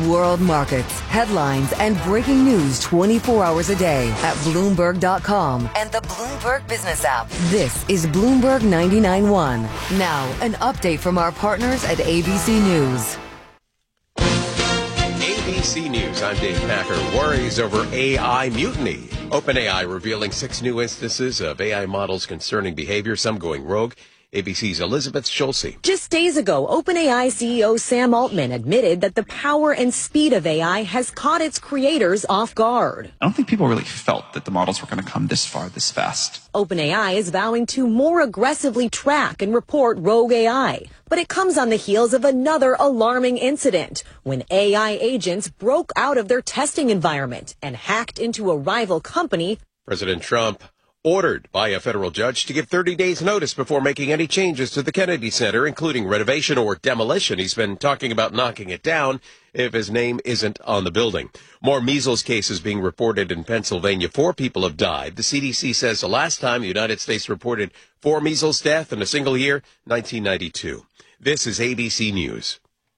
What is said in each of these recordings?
world markets, headlines, and breaking news 24 hours a day at Bloomberg.com and the Bloomberg Business app. This is Bloomberg 99.1. Now, an update from our partners at ABC News. ABC News, I'm Dave Packer. Worries over AI mutiny. OpenAI revealing 6 new instances of AI models concerning behavior, some going rogue. ABC's Elizabeth Schulze. Just days ago, OpenAI CEO Sam Altman admitted that the power and speed of AI has caught its creators off guard. I don't think people really felt that the models were going to come this far, this fast. OpenAI is vowing to more aggressively track and report rogue AI. But it comes on the heels of another alarming incident when AI agents broke out of their testing environment and hacked into a rival company. President Trump ordered by a federal judge to give 30 days notice before making any changes to the Kennedy Center, including renovation or demolition. He's been talking about knocking it down if his name isn't on the building. More measles cases being reported in Pennsylvania. 4 people have died. The CDC says the last time the United States reported 4 measles deaths in a single year, 1992. This is ABC News.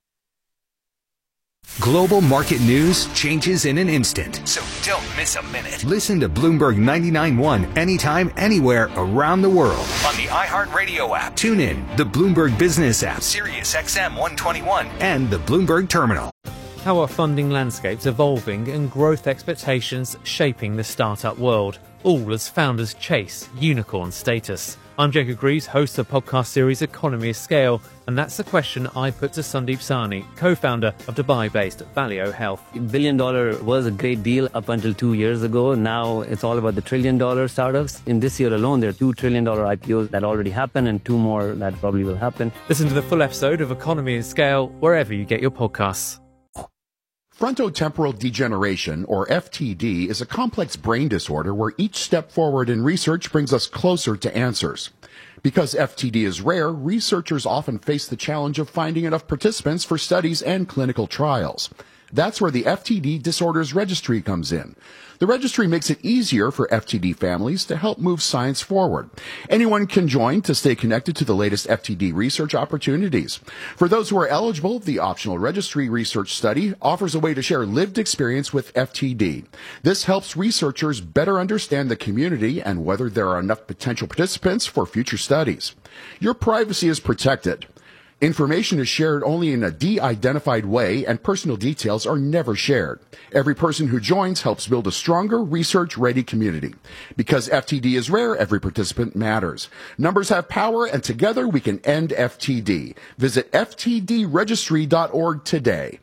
Global market news changes in an instant. So don't miss a minute. Listen to Bloomberg 99.1 anytime, anywhere around the world. On the iHeartRadio app. Tune in, the Bloomberg Business app, Sirius XM 121, and the Bloomberg Terminal. How are funding landscapes evolving and growth expectations shaping the startup world? All as founders chase unicorn status. I'm Jacob Greaves, host of the podcast series Economy of Scale, and that's the question I put to Sandeep Sahni, co-founder of Dubai-based Valeo Health. $1 billion was a great deal up until 2 years ago. Now it's all about the $1 trillion startups. In this year alone, there are $2 trillion IPOs that already happened and 2 more that probably will happen. Listen to the full episode of Economy of Scale wherever you get your podcasts. Frontotemporal degeneration, or FTD, is a complex brain disorder where each step forward in research brings us closer to answers. Because FTD is rare, researchers often face the challenge of finding enough participants for studies and clinical trials. That's where the FTD Disorders Registry comes in. The registry makes it easier for FTD families to help move science forward. Anyone can join to stay connected to the latest FTD research opportunities. For those who are eligible, the optional registry research study offers a way to share lived experience with FTD. This helps researchers better understand the community and whether there are enough potential participants for future studies. Your privacy is protected. Information is shared only in a de-identified way, and personal details are never shared. Every person who joins helps build a stronger, research-ready community. Because FTD is rare, every participant matters. Numbers have power, and together we can end FTD. Visit ftdregistry.org today.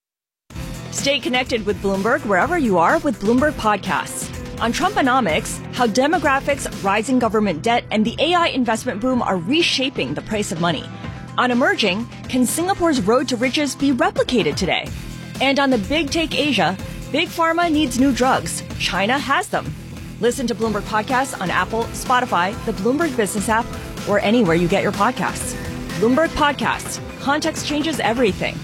Stay connected with Bloomberg wherever you are with Bloomberg Podcasts. On Trumponomics, how demographics, rising government debt, and the AI investment boom are reshaping the price of money. On Emerging, can Singapore's road to riches be replicated today? And on the Big Take Asia, Big Pharma needs new drugs. China has them. Listen to Bloomberg Podcasts on Apple, Spotify, the Bloomberg Business app, or anywhere you get your podcasts. Bloomberg Podcasts. Context changes everything.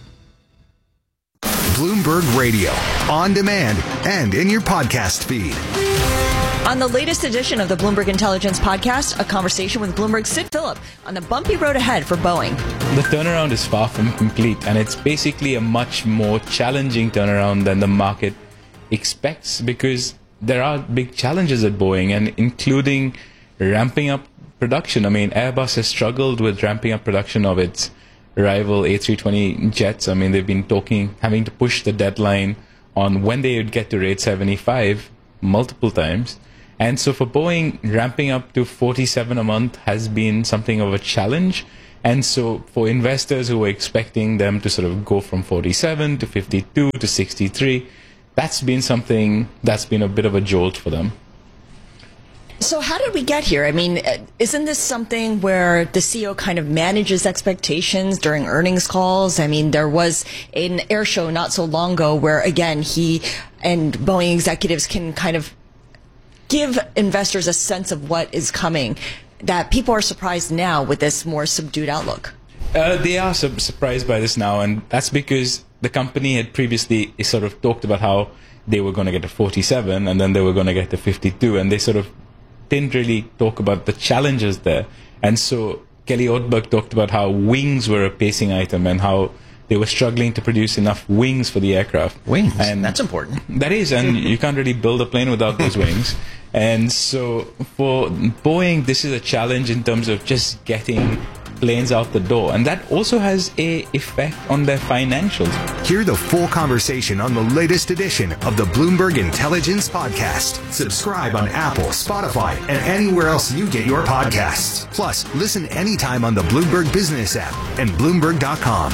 Bloomberg Radio, on demand and in your podcast feed. On the latest edition of the Bloomberg Intelligence Podcast, a conversation with Bloomberg's Sid Phillip on the bumpy road ahead for Boeing. The turnaround is far from complete, and it's basically a much more challenging turnaround than the market expects, because there are big challenges at Boeing, and including ramping up production. I mean, Airbus has struggled with ramping up production of its rival A320 jets. I mean, they've been having to push the deadline on when they would get to rate 75 multiple times. And so for Boeing, ramping up to 47 a month has been something of a challenge. And so for investors who were expecting them to sort of go from 47 to 52 to 63, that's been something that's been a bit of a jolt for them. So how did we get here? I mean, isn't this something where the CEO kind of manages expectations during earnings calls? I mean, there was an air show not so long ago where, again, he and Boeing executives can kind of give investors a sense of what is coming, that people are surprised now with this more subdued outlook. They are surprised by this now, and that's because the company had previously sort of talked about how they were going to get to 47 and then they were going to get to 52, and they sort of didn't really talk about the challenges there. And so Kelly Ortberg talked about how wings were a pacing item and how they were struggling to produce enough wings for the aircraft. Wings, and that's important. That is, and you can't really build a plane without those wings. And so for Boeing, this is a challenge in terms of just getting planes out the door, and that also has a effect on their financials. Hear the full conversation on the latest edition of the Bloomberg Intelligence Podcast. Subscribe on Apple, Spotify, and anywhere else you get your podcasts. Plus, listen anytime on the Bloomberg Business app and Bloomberg.com.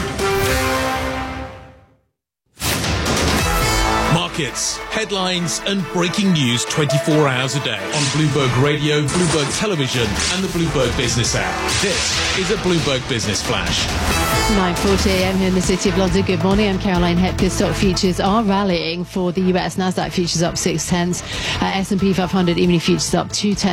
Markets, headlines and breaking news 24 hours a day on Bloomberg Radio, Bloomberg Television and the Bloomberg Business app. This is a Bloomberg Business Flash. 9:40 a.m. here in the City of London. Good morning. I'm Caroline Hepker. Stock futures are rallying for the US. Nasdaq futures up 0.6. S&P 500 E-mini futures up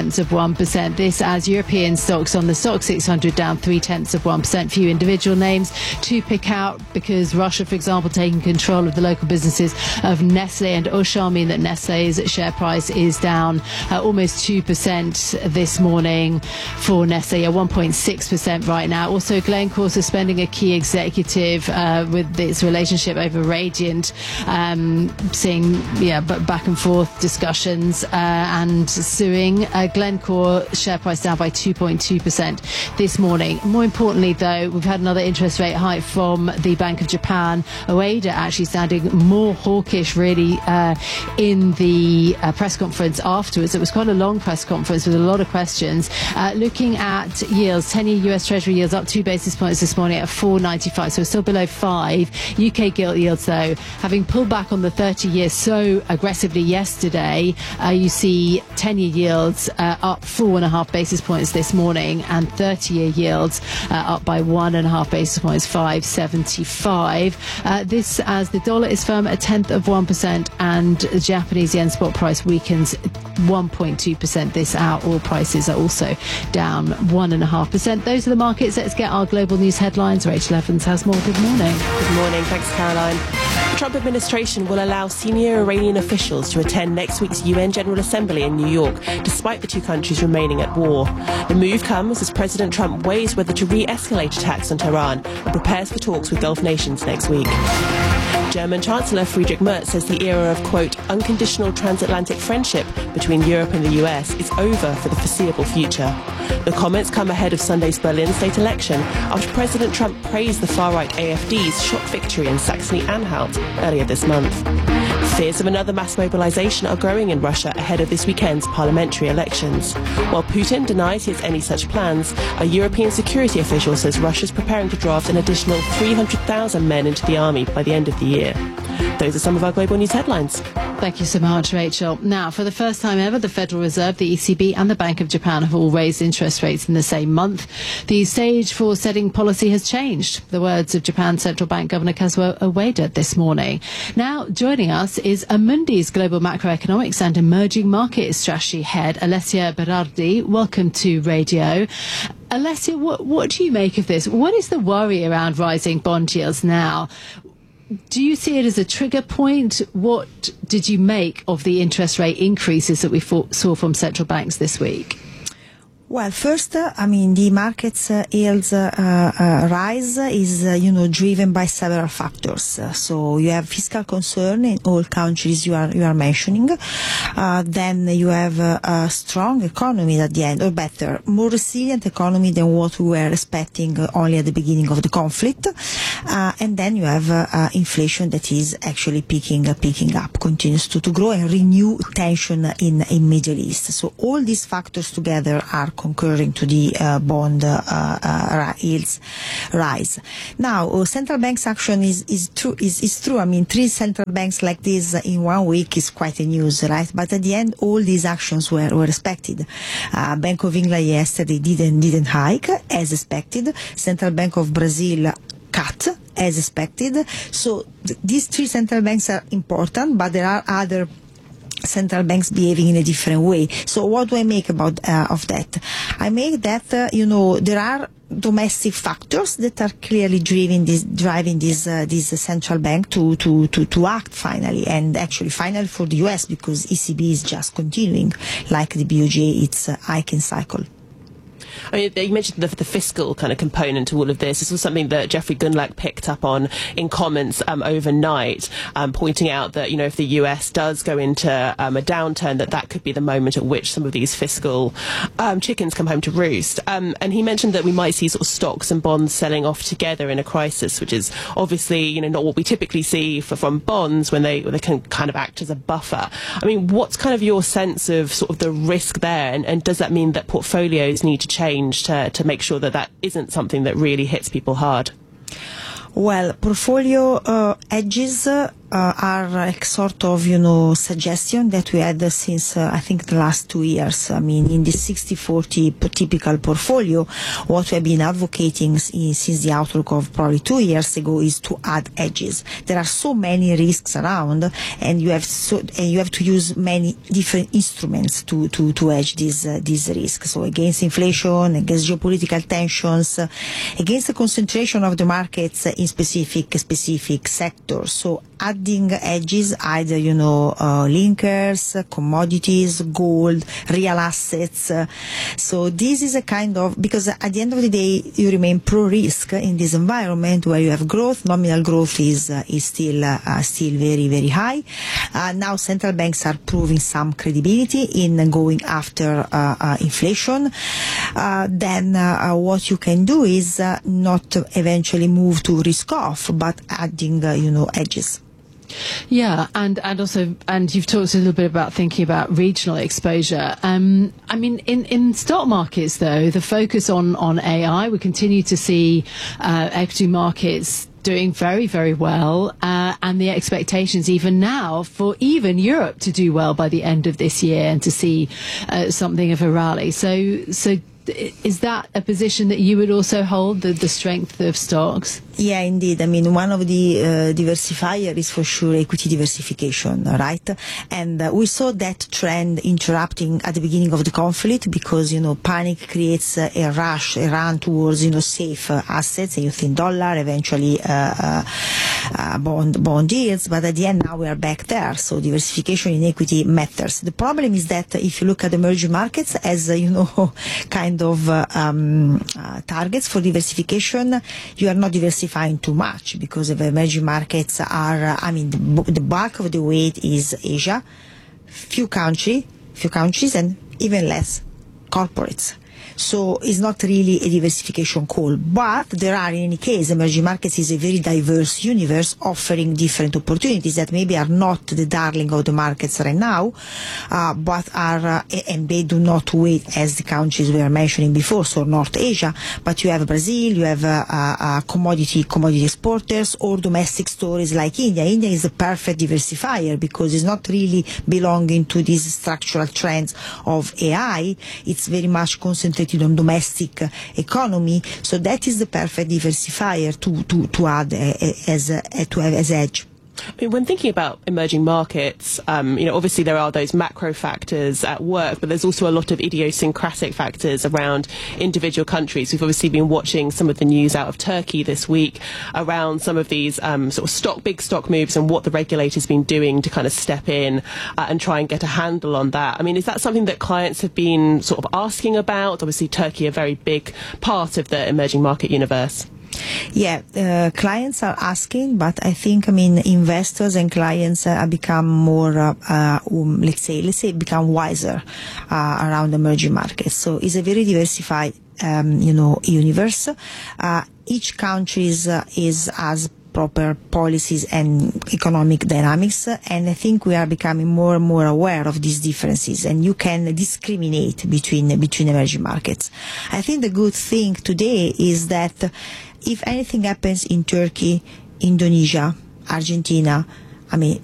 0.2%. This as European stocks on the stock 600 down 0.3%. Few individual names to pick out because Russia, for example, taking control of the local businesses of Nestle and Auchan mean that Nestle's share price is down almost 2% this morning for Nestle, 1.6% right now. Also, Glencore suspending a key executive with its relationship over Radiant, seeing back and forth discussions and suing. Glencore share price down by 2.2% this morning. More importantly, though, we've had another interest rate hike from the Bank of Japan. Ueda actually sounding more hawkish really in the press conference afterwards. It was quite a long press conference with a lot of questions. Looking at yields, 10-year US Treasury yields up 2 basis points this morning at 4.95, so still below 5. UK gilt yields, though, having pulled back on the 30-year so aggressively yesterday, you see 10-year yields up 4.5 basis points this morning, and 30-year yields up by 1.5 basis points, 5.75. This as the dollar is firm at 1% and the Japanese yen spot price weakens 1.2% this hour. Oil prices are also down 1.5%. Those are the markets. Let's get our global news headlines. Rachel Evans has more. Good morning. Good morning. Thanks, Caroline. The Trump administration will allow senior Iranian officials to attend next week's UN General Assembly in New York, despite the two countries remaining at war. The move comes as President Trump weighs whether to re-escalate attacks on Tehran and prepares for talks with Gulf nations next week. German Chancellor Friedrich Merz says the era of, quote, unconditional transatlantic friendship between Europe and the US is over for the foreseeable future. The comments come ahead of Sunday's Berlin state election after President Trump praised the far-right AfD's shock victory in Saxony-Anhalt earlier this month. Fears of another mass mobilization are growing in Russia ahead of this weekend's parliamentary elections. While Putin denies he has any such plans, a European security official says Russia's preparing to draft an additional 300,000 men into the army by the end of the year. Those are some of our global news headlines. Thank you so much, Rachel. Now, for the first time ever, the Federal Reserve, the ECB and the Bank of Japan have all raised interest rates in the same month. The stage for setting policy has changed. The words of Japan's Central Bank Governor Kazuo Ueda this morning. Now, joining us is Amundi's Global Macroeconomics and Emerging Market Strategy Head, Alessia Berardi. Welcome to Radio. Alessia, what do you make of this? What is the worry around rising bond yields now? Do you see it as a trigger point? What did you make of the interest rate increases that we saw from central banks this week? Well, first, the market's yields rise is, driven by several factors. So you have fiscal concern in all countries you are mentioning. Then you have a strong economy at the end, or better, more resilient economy than what we were expecting only at the beginning of the conflict. And then you have inflation that is actually picking up, continues to grow and renew tension in Middle East. So all these factors together are concurring to the bond yields rise. Now, central banks' action is true. I mean, 3 central banks like this in 1 week is quite a news, right? But at the end, all these actions were expected. Bank of England yesterday didn't hike as expected. Central Bank of Brazil cut as expected. So these 3 central banks are important, but there are other central banks behaving in a different way. So what do I make of that? I make that there are domestic factors that are clearly driving this central bank to act finally, and actually finally for the US, because ECB is just continuing like the BOJ its hiking cycle. I mean, you mentioned the fiscal kind of component to all of this. This was something that Jeffrey Gundlach picked up on in comments overnight, pointing out that, if the US does go into a downturn, that could be the moment at which some of these fiscal chickens come home to roost. And he mentioned that we might see sort of stocks and bonds selling off together in a crisis, which is obviously, not what we typically see from bonds when they can kind of act as a buffer. I mean, what's kind of your sense of sort of the risk there, and does that mean that portfolios need to change to make sure that isn't something that really hits people hard? Well, portfolio hedges are a sort of, suggestion that we had since, I think, the last 2 years. I mean, in the 60-40 typical portfolio, what we have been advocating since the outlook of probably 2 years ago is to add hedges. There are so many risks around, and you have to use many different instruments to hedge these risks. So against inflation, against geopolitical tensions, against the concentration of the markets in specific sectors. So adding hedges, either, linkers, commodities, gold, real assets. So this is a kind of, because at the end of the day, you remain pro-risk in this environment where you have growth. Nominal growth is still very, very high. Now central banks are proving some credibility in going after inflation. Then what you can do is not eventually move to risk off, but adding, hedges. Yeah, and you've talked a little bit about thinking about regional exposure. I mean, in stock markets, though, the focus on AI, we continue to see equity markets doing very, very well, and the expectations even now for even Europe to do well by the end of this year and to see something of a rally. So is that a position that you would also hold, the strength of stocks? Yeah, indeed. I mean, one of the diversifier is for sure equity diversification, right? And we saw that trend interrupting at the beginning of the conflict because, panic creates a run towards, safe assets, and you think dollar, eventually bond yields, but at the end now we are back there. So diversification in equity matters. The problem is that if you look at emerging markets as, kind of targets for diversification, you are not diversifying too much because of emerging markets are, the bulk of the weight is Asia, few countries, and even less corporates. So it's not really a diversification call, but there are, in any case, emerging markets is a very diverse universe offering different opportunities that maybe are not the darling of the markets right now, but are, and they do not weight as the countries we were mentioning before, so North Asia, but you have Brazil, you have commodity exporters, or domestic stories like India. India is a perfect diversifier because it's not really belonging to these structural trends of AI. It's very much concentrated on domestic economy, so that is the perfect diversifier to add as edge. I mean, when thinking about emerging markets, obviously there are those macro factors at work, but there's also a lot of idiosyncratic factors around individual countries. We've obviously been watching some of the news out of Turkey this week around some of these sort of big stock moves and what the regulator's been doing to kind of step in and try and get a handle on that. I mean, is that something that clients have been sort of asking about? Obviously, Turkey, a very big part of the emerging market universe. Yeah, clients are asking, but I think, investors and clients have become more, let's say, become wiser around emerging markets. So it's a very diversified, universe. Each country has proper policies and economic dynamics, and I think we are becoming more and more aware of these differences, and you can discriminate between emerging markets. I think the good thing today is that if anything happens in Turkey, Indonesia, Argentina,